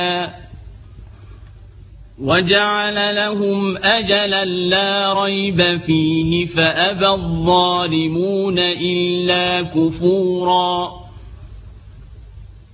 وجعل لهم أجلا لا ريب فيه فأبى الظالمون إلا كفورا.